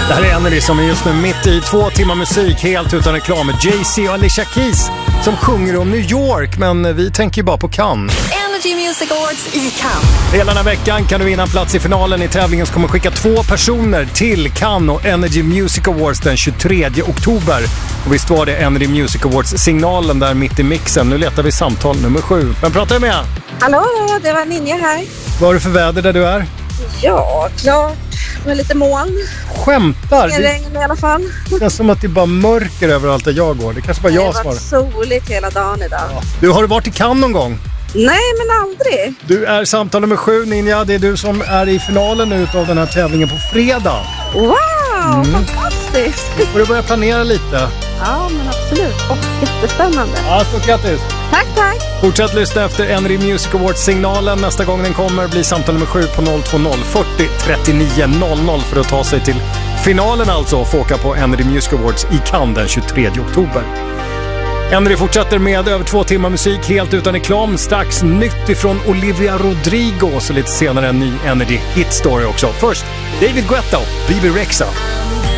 Det här är Energy som är just nu mitt i 2 timmar musik helt utan reklam med Jay-Z och Alicia Keys som sjunger om New York, men vi tänker ju bara på Cannes. Energy Music Awards i Cannes. Hela den här veckan kan du vinna en plats i finalen i tävlingen som kommer skicka 2 personer till Cannes och Energy Music Awards den 23 oktober. Och visst var det Energy Music Awards-signalen där mitt i mixen. Nu letar vi samtal nummer 7. Vem pratar jag med? Hallå, det var Ninja här. Vad har du för väder där du är? Ja, klart. Med lite moln. Skämtar? Ingen regn i alla fall. Det är som att det är bara mörker överallt där jag går. Det kanske bara jag svarar. Det har varit soligt hela dagen idag. Ja. Du, har du varit i Cannes någon gång? Nej, men aldrig. Du är samtal nummer 7, Ninja. Det är du som är i finalen nu av den här tävlingen på fredag. Wow, fantastiskt. Nu får du börja planera lite. Ja, men absolut. Och jättespännande. Ja, stort grattis. Tack. Fortsätt lyssna efter Energy Music Awards-signalen. Nästa gång den kommer blir samtal nummer 7 på 020 40 39 00 för att ta sig till finalen alltså och få åka på Energy Music Awards i Cannes den 23 oktober. Energy fortsätter med över 2 timmar musik helt utan reklam. Strax nytt ifrån Olivia Rodrigo, så lite senare en ny Energy Hit Story också. Först David Guetta och Bibi Rexha.